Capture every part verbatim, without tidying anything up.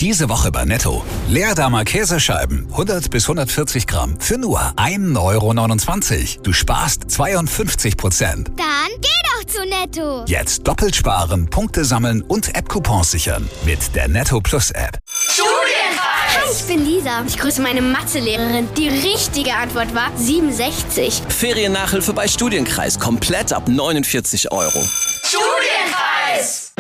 Diese Woche bei Netto. Leerdamer Käsescheiben, hundert bis hundertvierzig Gramm, für nur ein Euro neunundzwanzig. Du sparst zweiundfünfzig Prozent. Dann geh doch zu Netto. Jetzt doppelt sparen, Punkte sammeln und App-Coupons sichern. Mit der Netto Plus App. Studienreis! Hi, ich bin Lisa. Ich grüße meine Mathelehrerin. Die richtige Antwort war siebenundsechzig. Feriennachhilfe bei Studienkreis. Komplett ab neunundvierzig Euro. Studienkreis!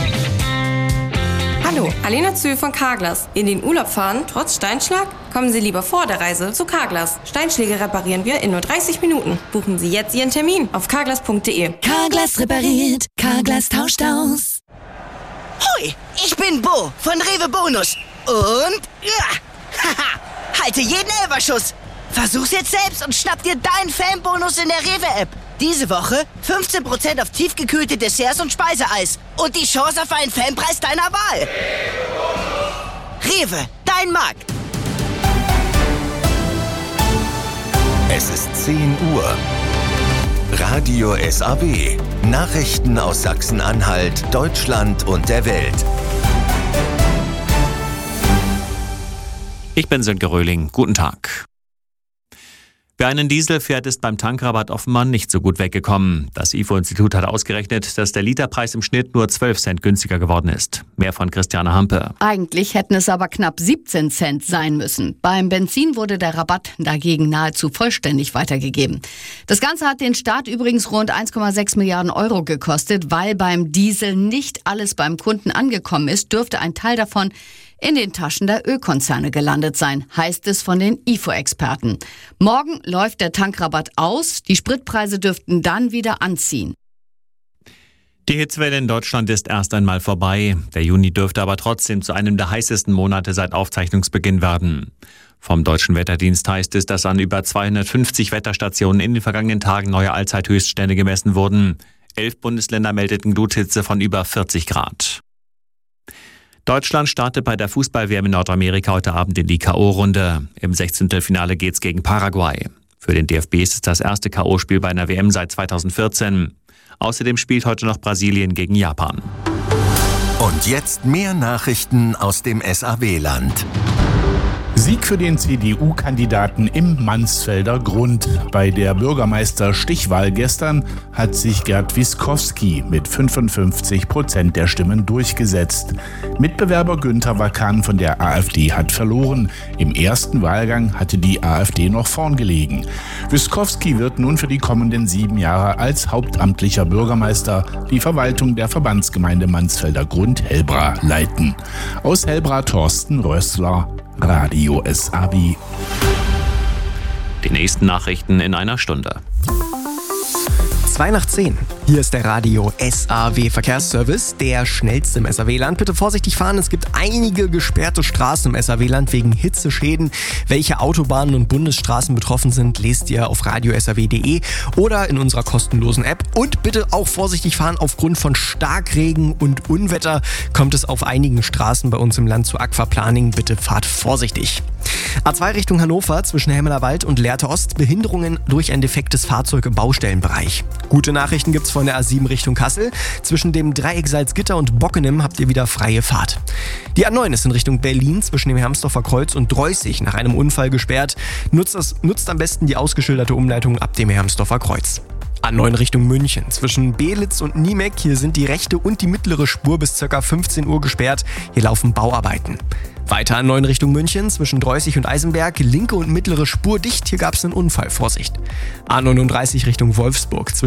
Hallo, Alena Zühl von Carglass. In den Urlaub fahren, trotz Steinschlag? Kommen Sie lieber vor der Reise zu Carglass. Steinschläge reparieren wir in nur dreißig Minuten. Buchen Sie jetzt Ihren Termin auf carglass punkt de. Carglass repariert, Carglass tauscht aus. Hui, ich bin Bo von Rewe Bonus. Und, ja, haha, halte jeden Elferschuss. Versuch's jetzt selbst und schnapp dir deinen Fanbonus in der Rewe-App. Diese Woche fünfzehn Prozent auf tiefgekühlte Desserts und Speiseeis. Und die Chance auf einen Fanpreis deiner Wahl. Rewe, dein Markt. Es ist zehn Uhr. Radio S A W. Nachrichten aus Sachsen-Anhalt, Deutschland und der Welt. Ich bin Sönke Röhling. Guten Tag. Wer einen Diesel fährt, ist beim Tankrabatt offenbar nicht so gut weggekommen. Das I F O-Institut hat ausgerechnet, dass der Literpreis im Schnitt nur zwölf Cent günstiger geworden ist. Mehr von Christiane Hampe. Eigentlich hätten es aber knapp siebzehn Cent sein müssen. Beim Benzin wurde der Rabatt dagegen nahezu vollständig weitergegeben. Das Ganze hat den Staat übrigens rund eins Komma sechs Milliarden Euro gekostet. Weil beim Diesel nicht alles beim Kunden angekommen ist, dürfte ein Teil davon in den Taschen der Ölkonzerne gelandet sein, heißt es von den I F O-Experten. Morgen läuft der Tankrabatt aus, die Spritpreise dürften dann wieder anziehen. Die Hitzewelle in Deutschland ist erst einmal vorbei. Der Juni dürfte aber trotzdem zu einem der heißesten Monate seit Aufzeichnungsbeginn werden. Vom Deutschen Wetterdienst heißt es, dass an über zweihundertfünfzig Wetterstationen in den vergangenen Tagen neue Allzeithöchststände gemessen wurden. Elf Bundesländer meldeten Gluthitze von über vierzig Grad. Deutschland startet bei der Fußball-W M in Nordamerika heute Abend in die K O-Runde. Im Sechzehntelfinale geht's gegen Paraguay. Für den D F B ist es das erste K O-Spiel bei einer W M seit zweitausendvierzehn. Außerdem spielt heute noch Brasilien gegen Japan. Und jetzt mehr Nachrichten aus dem S A W-Land. Sieg für den C D U-Kandidaten im Mansfelder Grund. Bei der Bürgermeister-Stichwahl gestern hat sich Gerd Wiskowski mit fünfundfünfzig Prozent der Stimmen durchgesetzt. Mitbewerber Günther Wakan von der AfD hat verloren. Im ersten Wahlgang hatte die AfD noch vorn gelegen. Wiskowski wird nun für die kommenden sieben Jahre als hauptamtlicher Bürgermeister die Verwaltung der Verbandsgemeinde Mansfelder Grund-Hellbra leiten. Aus Hellbra Thorsten Rössler, Radio S A W. Die nächsten Nachrichten in einer Stunde. zwei nach zehn. Hier ist der Radio S A W Verkehrsservice, der schnellste im S A W-Land. Bitte vorsichtig fahren, es gibt einige gesperrte Straßen im S A W-Land wegen Hitzeschäden. Welche Autobahnen und Bundesstraßen betroffen sind, lest ihr auf radio s a w punkt de oder in unserer kostenlosen App. Und bitte auch vorsichtig fahren, aufgrund von Starkregen und Unwetter kommt es auf einigen Straßen bei uns im Land zu Aquaplaning. Bitte fahrt vorsichtig. A zwei Richtung Hannover zwischen Hemmeler Wald und Lehrte Ost, Behinderungen durch ein defektes Fahrzeug im Baustellenbereich. Gute Nachrichten gibt's von der A sieben Richtung Kassel. Zwischen dem Dreieck Salzgitter und Bockenem habt ihr wieder freie Fahrt. Die A neun ist in Richtung Berlin zwischen dem Hermsdorfer Kreuz und Dreußig nach einem Unfall gesperrt. Nutzt, das, nutzt am besten die ausgeschilderte Umleitung ab dem Hermsdorfer Kreuz. A neun Richtung München. Zwischen Belitz und Niemek, hier sind die rechte und die mittlere Spur bis ca. fünfzehn Uhr gesperrt. Hier laufen Bauarbeiten. Weiter A neun Richtung München, zwischen Dreußig und Eisenberg, linke und mittlere Spur dicht. Hier gab es einen Unfall, Vorsicht. A neununddreißig Richtung Wolfsburg.